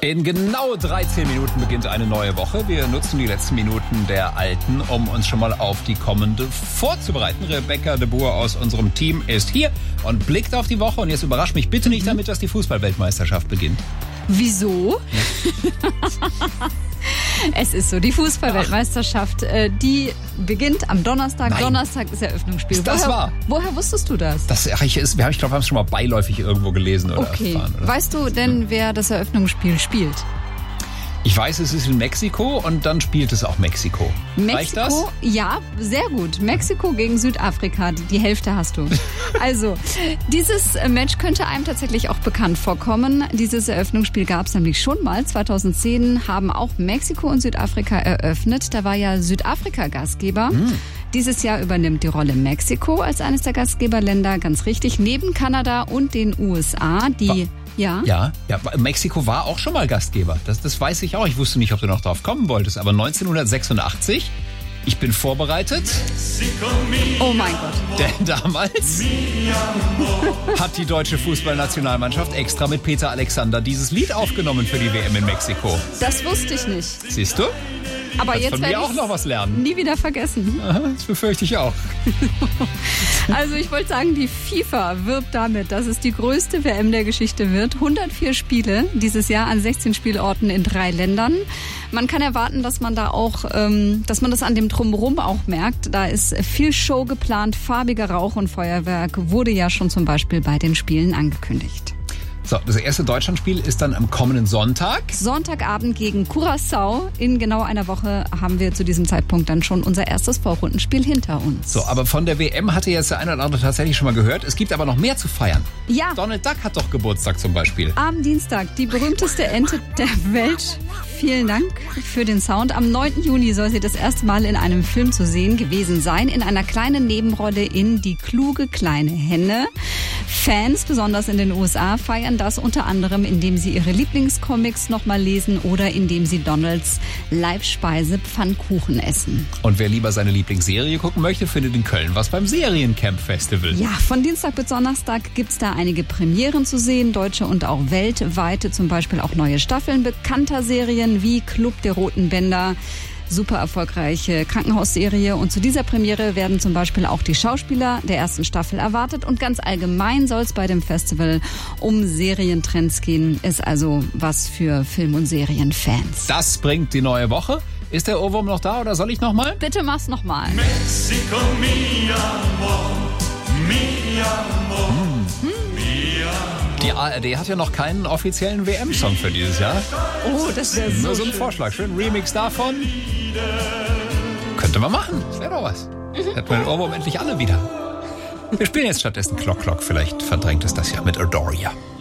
In genau 13 Minuten beginnt eine neue Woche. Wir nutzen die letzten Minuten der alten, um uns schon mal auf die kommende vorzubereiten. Rebecca de Boer aus unserem Team ist hier und blickt auf die Woche. Und jetzt überrascht mich bitte nicht damit, dass die Fußball-Weltmeisterschaft beginnt. Wieso? Es ist so, die Fußball-Weltmeisterschaft, die beginnt am Donnerstag. Nein. Donnerstag ist Eröffnungsspiel. Ist das wahr? Woher wusstest du das? Ich glaube, wir haben es schon mal beiläufig irgendwo gelesen oder erfahren. Oder? Weißt du denn, wer das Eröffnungsspiel spielt? Ich weiß, es ist in Mexiko und dann spielt es auch Mexiko. Reicht das? Ja, sehr gut. Mexiko gegen Südafrika, die Hälfte hast du. Also, dieses Match könnte einem tatsächlich auch bekannt vorkommen. Dieses Eröffnungsspiel gab es nämlich schon mal. 2010 haben auch Mexiko und Südafrika eröffnet. Da war ja Südafrika Gastgeber. Dieses Jahr übernimmt die Rolle Mexiko als eines der Gastgeberländer, ganz richtig, neben Kanada und den USA, die... Ja, Mexiko war auch schon mal Gastgeber. Das weiß ich auch. Ich wusste nicht, ob du noch drauf kommen wolltest. Aber 1986, ich bin vorbereitet. Oh mein Gott. Denn damals hat die deutsche Fußballnationalmannschaft extra mit Peter Alexander dieses Lied aufgenommen für die WM in Mexiko. Das wusste ich nicht. Siehst du? Aber jetzt werde ich auch noch was lernen. Nie wieder vergessen. Aha, das befürchte ich auch. Also ich wollte sagen, die FIFA wirbt damit, dass es die größte WM der Geschichte wird. 104 Spiele dieses Jahr an 16 Spielorten in 3 Ländern. Man kann erwarten, dass man da auch, dass man das an dem Drumherum auch merkt. Da ist viel Show geplant, farbiger Rauch und Feuerwerk wurde ja schon zum Beispiel bei den Spielen angekündigt. So, das erste Deutschlandspiel ist dann am kommenden Sonntag. Sonntagabend gegen Curaçao. In genau einer Woche haben wir zu diesem Zeitpunkt dann schon unser erstes Vorrundenspiel hinter uns. So, aber von der WM hatte jetzt der eine oder andere tatsächlich schon mal gehört. Es gibt aber noch mehr zu feiern. Ja. Donald Duck hat doch Geburtstag zum Beispiel. Am Dienstag, die berühmteste Ente der Welt. Vielen Dank für den Sound. Am 9. Juni soll sie das erste Mal in einem Film zu sehen gewesen sein. In einer kleinen Nebenrolle in Die kluge kleine Henne. Fans, besonders in den USA, feiern das unter anderem, indem sie ihre Lieblingscomics nochmal lesen oder indem sie Donalds Leibspeise Pfannkuchen essen. Und wer lieber seine Lieblingsserie gucken möchte, findet in Köln was beim Seriencamp Festival. Ja, von Dienstag bis Donnerstag gibt's da einige Premieren zu sehen, deutsche und auch weltweite, zum Beispiel auch neue Staffeln bekannter Serien wie Club der Roten Bänder. Super erfolgreiche Krankenhausserie und zu dieser Premiere werden zum Beispiel auch die Schauspieler der ersten Staffel erwartet und ganz allgemein soll es bei dem Festival um Serientrends gehen, ist also was für Film- und Serienfans. Das bringt die neue Woche. Ist der Ohrwurm noch da oder soll ich nochmal? Bitte mach's nochmal. Mexico, mi amor, mi amor, mi amor. Die ARD hat ja noch keinen offiziellen WM-Song für dieses Jahr. Oh, das wäre Nur so so ein schön. Vorschlag. Schön Remix davon. Könnte man machen. Das wäre doch was. Hätten wir den Ohrwurm endlich alle wieder. Wir spielen jetzt stattdessen Clock Clock. Vielleicht verdrängt es das ja mit Adoria.